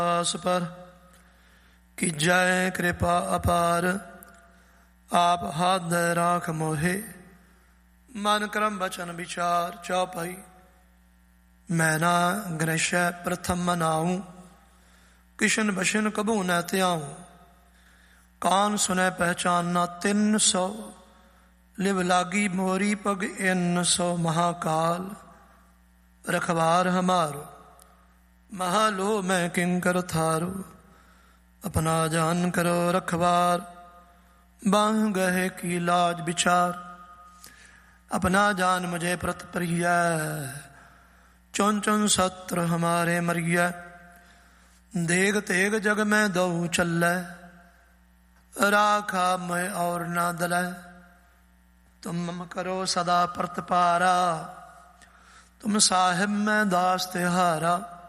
दास पर कि जय कृपा अपार। आप हाथ दे राख मोहे, मन क्रम वचन विचार चौपाई। मैं ना गणेश प्रथम मनाऊं, किशन बशन कबू न त्याऊं। कान सुने पहचान ना 300, लिव लागी मोरी पग 100। महाकाल रखवार हमारो, महालो मैं किंकर थारो। अपना जान करो रखवार, बांह गहे की लाज विचार। अपना जान मुझे प्रत प्रिय, चुन चुन सत्र हमारे मरिय। देग तेग जग में दो चल, राखा मैं और ना दल। तुम करो सदा प्रतपारा, तुम साहिब में दास तिहारा।